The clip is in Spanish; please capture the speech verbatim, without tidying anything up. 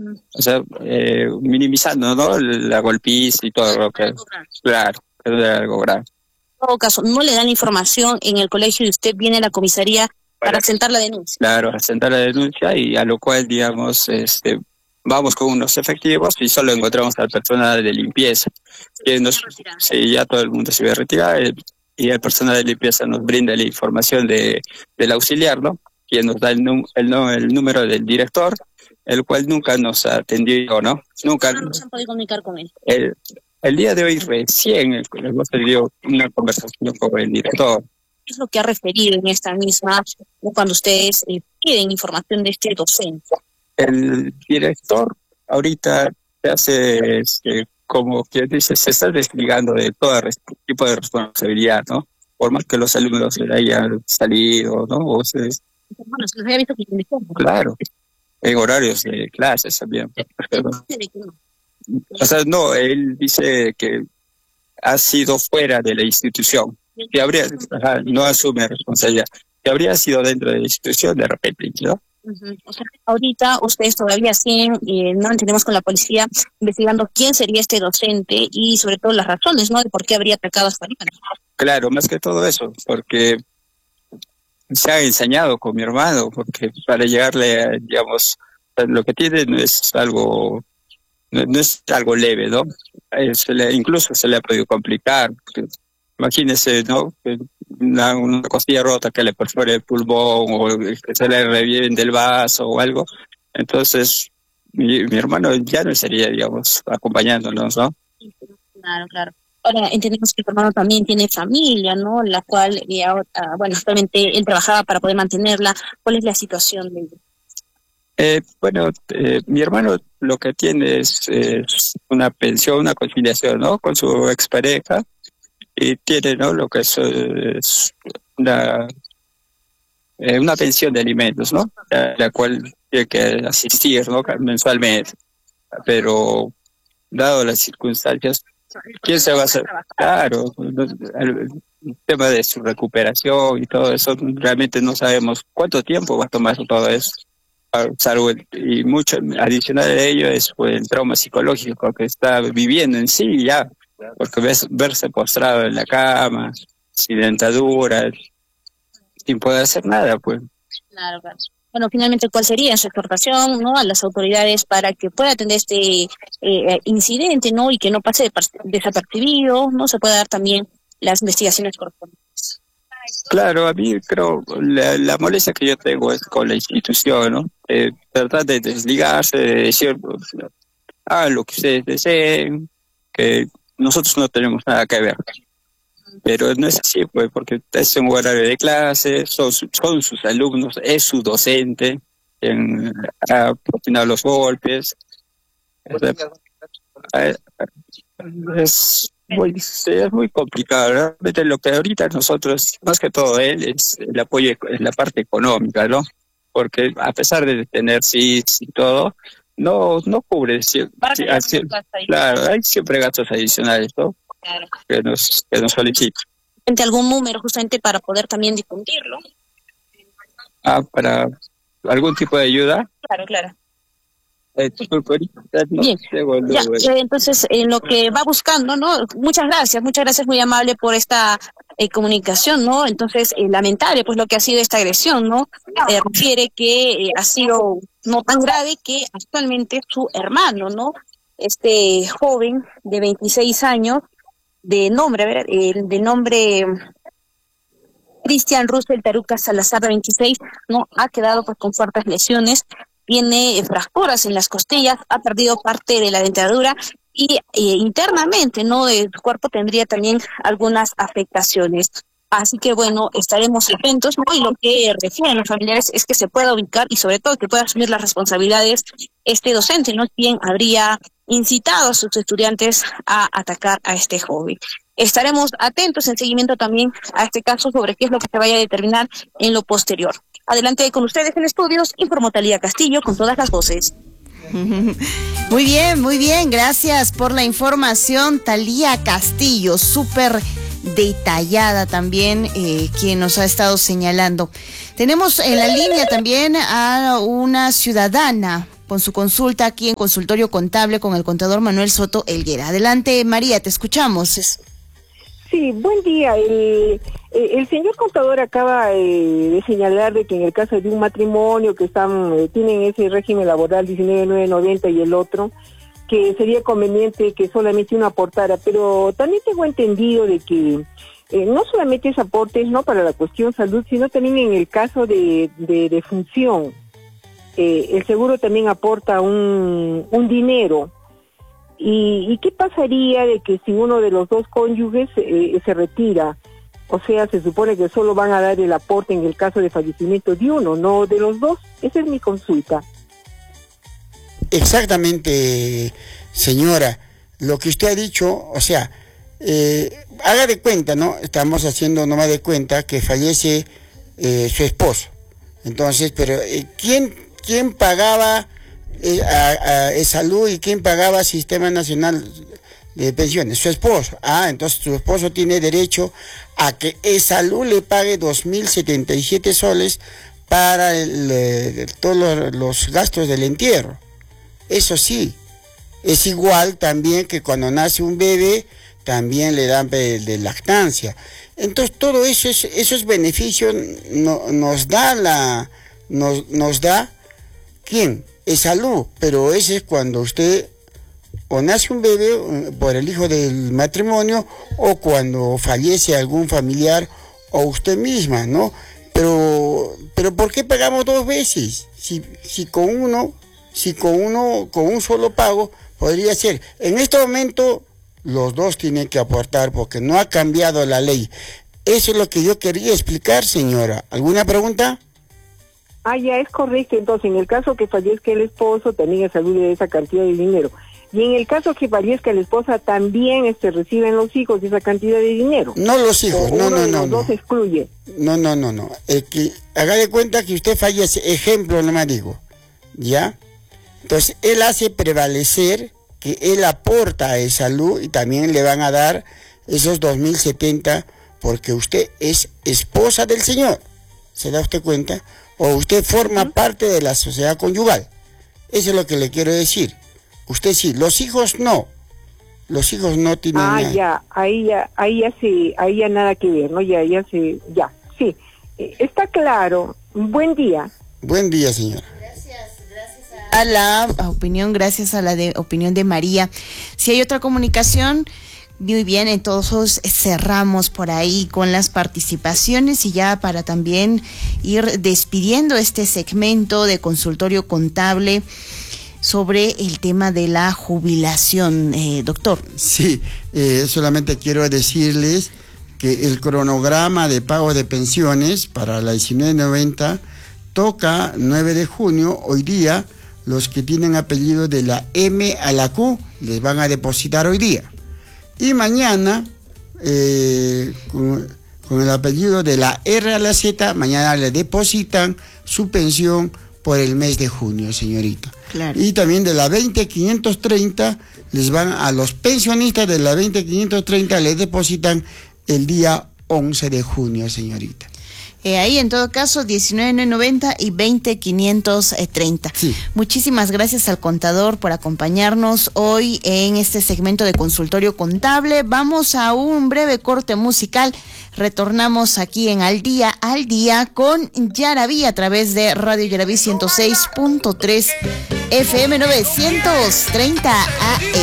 O sea, eh, minimizando, ¿no? La golpiza y todo lo que... Claro, que no era algo grave. En todo caso, no le dan información en el colegio y usted viene a la comisaría para, para asentar la denuncia. Claro, asentar la denuncia y a lo cual, digamos, este, vamos con unos efectivos y solo encontramos al personal de limpieza. Que nos, sí, ya todo el mundo se ve retirado y el personal de limpieza nos brinda la información de del auxiliar, ¿no? Quien nos da el, num, el, el número del director, el cual nunca nos ha atendido, ¿no? Nunca. No se han podido comunicar con él. El, el día de hoy recién hemos tenido una conversación con el director. ¿Qué es lo que ha referido en esta misma, cuando ustedes eh, piden información de este docente? El director ahorita se hace, este, como quien dice, se está desligando de todo tipo de responsabilidad, ¿no? Por más que los alumnos se hayan salido, ¿no? O se, bueno, se los había visto que claro, en horarios de clases también. O sea, no, él dice que ha sido fuera de la institución, que habría, ajá, no asume responsabilidad, que habría sido dentro de la institución de repente, ¿no? Uh-huh. O sea, ahorita ustedes todavía siguen, eh, no entendemos con la policía, investigando quién sería este docente y sobre todo las razones, ¿no? De por qué habría atacado a Farías. Claro, más que todo eso, porque se ha enseñado con mi hermano, porque para llegarle, digamos, lo que tiene no es algo, no, no es algo leve, ¿no? Eh, se le, incluso se le ha podido complicar. Porque, imagínese, ¿no? Una, una costilla rota que le perfore el pulmón o que se le reviente el vaso o algo. Entonces, mi, mi hermano ya no sería, digamos, acompañándonos, ¿no? Claro, claro. Ahora, entendemos que tu hermano también tiene familia, ¿no? La cual, eh, ahora, bueno, actualmente él trabajaba para poder mantenerla. ¿Cuál es la situación de él? Eh, bueno, eh, mi hermano lo que tiene es, es una pensión, una conciliación, ¿no? Con su expareja y tiene, ¿no? Lo que es, es una, eh, una pensión de alimentos, ¿no? La, la cual tiene que asistir, ¿no? Mensualmente. Pero, dado las circunstancias, ¿quién se va a hacer? Claro, el, el tema de su recuperación y todo eso, realmente no sabemos cuánto tiempo va a tomar todo eso. Salvo el, y mucho adicional de ello es pues, el trauma psicológico que está viviendo en sí ya, porque ves, verse postrado en la cama, sin dentadura, sin poder hacer nada, pues. Claro, claro. Bueno, finalmente, ¿cuál sería su exhortación, ¿no? A las autoridades para que pueda atender este eh, incidente, ¿no? Y que no pase desapercibido, ¿no? Se pueda dar también las investigaciones correspondientes. Claro, a mí creo, la, la molestia que yo tengo es con la institución, ¿no? Eh, tratar de desligarse, de decir, pues, hagan lo que ustedes deseen, que nosotros no tenemos nada que ver. Pero no es así, pues, porque es un horario de clase, son, son sus alumnos, es su docente, quien ha propinado los golpes. O sea, es muy, es muy complicado. Realmente lo que ahorita nosotros, más que todo él, es el apoyo, es la parte económica, ¿no? Porque a pesar de tener S I S y todo, no no cubre. Sí, sí, así, claro, hay siempre gastos adicionales, ¿no? Claro. Que nos, que nos solicitan. ¿Algún número justamente para poder también difundirlo? Ah, para algún tipo de ayuda. Claro, claro. Eh, no, Bien, ya, eh, entonces en lo que va buscando, ¿no? Muchas gracias, muchas gracias, muy amable por esta eh, comunicación, ¿no? Entonces, eh, lamentable pues lo que ha sido esta agresión, ¿no? Eh, refiere que eh, ha sido no tan grave que actualmente su hermano, ¿no? Este joven de veintiséis años, de nombre, a ver, eh, de nombre Cristian Russell Taruca Salazar, de veintiséis, ¿no? Ha quedado pues con fuertes lesiones. Tiene fracturas en las costillas, ha perdido parte de la dentadura y eh, internamente, ¿no? El cuerpo tendría también algunas afectaciones. Así que, bueno, estaremos atentos, ¿no? Y lo que refieren los familiares es que se pueda ubicar y sobre todo que pueda asumir las responsabilidades este docente, ¿no? Quien habría incitado a sus estudiantes a atacar a este joven. Estaremos atentos en seguimiento también a este caso sobre qué es lo que se vaya a determinar en lo posterior. Adelante con ustedes en estudios, informó Talía Castillo con todas las voces. Muy bien, muy bien, gracias por la información, Talía Castillo, súper detallada también, eh, quien nos ha estado señalando. Tenemos en la línea también a una ciudadana. con su consulta aquí en Consultorio Contable con el contador Manuel Soto Helguera. Adelante, María, te escuchamos. Sí, buen día. El, el señor contador acaba eh, de señalar de que en el caso de un matrimonio que están eh, tienen ese régimen laboral diecinueve mil novecientos noventa y el otro, que sería conveniente que solamente uno aportara, pero también tengo entendido de que eh, no solamente es aportes no para la cuestión salud, sino también en el caso de, de defunción. Eh, el seguro también aporta un, un dinero. ¿Y, ¿Y qué pasaría de que si uno de los dos cónyuges eh, se retira? O sea, se supone que solo van a dar el aporte en el caso de fallecimiento de uno, no de los dos. Esa es mi consulta. Exactamente, señora. Lo que usted ha dicho, o sea, eh, haga de cuenta, ¿no? Estamos haciendo nomás de cuenta que fallece eh, su esposo. Entonces, pero eh, ¿quién, quién pagaba eh, a, a salud y quién pagaba Sistema Nacional de Pensiones? Su esposo. Ah, entonces su esposo tiene derecho a que salud le pague dos mil setenta y siete soles para el, eh, todos los, los gastos del entierro. Eso sí, es igual también que cuando nace un bebé, también le dan de, de lactancia. Entonces todo eso es, esos beneficios no, nos da la, nos, nos da, ¿quién? Es salud, pero ese es cuando usted o nace un bebé por el hijo del matrimonio o cuando fallece algún familiar o usted misma, ¿no? Pero, pero ¿por qué pagamos dos veces? Si, si con uno, si con uno, con un solo pago podría ser. En este momento los dos tienen que aportar porque no ha cambiado la ley. Eso es lo que yo quería explicar, señora. ¿Alguna pregunta? Ah, ya es correcto. Entonces, en el caso que fallezca el esposo, también es salud de esa cantidad de dinero. Y en el caso que fallezca la esposa, también este, reciben los hijos esa cantidad de dinero. No los hijos, o no, uno no, de no. Los no. dos excluye. No, no, no, no. Es que haga de cuenta que usted fallece, ejemplo nomás digo, ¿ya? Entonces, él hace prevalecer que él aporta a salud y también le van a dar esos dos mil setenta porque usted es esposa del señor. ¿Se da usted cuenta? O usted forma uh-huh. parte de la sociedad conyugal. Eso es lo que le quiero decir. Usted sí, los hijos no. Los hijos no tienen Ah, nada. ya, ahí ya, ahí ya se, ahí ya nada que ver, ¿no? Ya, ya se, ya, sí. Eh, está claro. Buen día. Buen día, señora. A la opinión, gracias a la de opinión de María. Si hay otra comunicación, muy bien, entonces cerramos por ahí con las participaciones y ya para también ir despidiendo este segmento de consultorio contable sobre el tema de la jubilación, eh, doctor. Sí, eh, solamente quiero decirles que el cronograma de pago de pensiones para la diecinueve noventa toca nueve de junio, hoy día. Los que tienen apellido de la M a la Q les van a depositar hoy día. Y mañana, eh, con, con el apellido de la R a la Z, mañana le depositan su pensión por el mes de junio, señorita. Claro. Y también de la veinte quinientos treinta, les van a los pensionistas de la veinte quinientos treinta, les depositan el día once de junio, señorita. Eh, ahí en todo caso diecinueve noventa y veinte quinientos treinta. Sí. Muchísimas gracias al contador por acompañarnos hoy en este segmento de consultorio contable. Vamos a un breve corte musical. Retornamos aquí en Al Día, Al Día con Yaraví a través de Radio Yaraví ciento seis punto tres F M novecientos treinta A M.